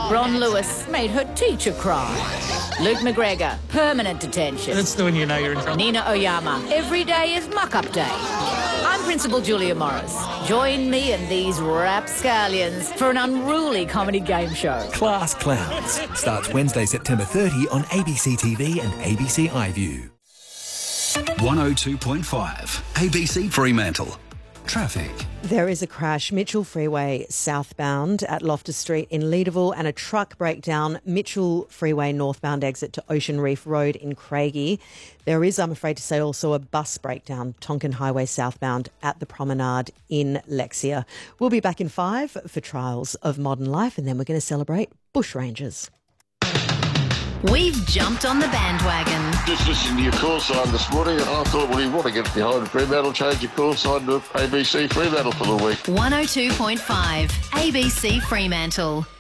Ron Lewis made her teacher cry. Luke McGregor, permanent detention. That's when you know you're in trouble. Nina Oyama, every day is muck-up day. I'm Principal Julia Morris. Join me and these rapscallions for an unruly comedy game show. Class Clowns starts Wednesday, September 30 on ABC TV and ABC iView. 102.5 ABC Fremantle. Traffic. There is a crash, Mitchell Freeway southbound at Loftus Street in Leederville, and a truck breakdown, Mitchell Freeway northbound exit to Ocean Reef Road in Craigie. There is, I'm afraid to say, also a bus breakdown, Tonkin Highway southbound at the Promenade in Lexia. We'll be back in 5 for Trials of Modern Life, and then we're going to celebrate Bushrangers. We've jumped on the bandwagon. Just listening to your call sign this morning, and I thought, well, you want to get behind Fremantle, change your call sign to ABC Fremantle for the week. 102.5 ABC Fremantle.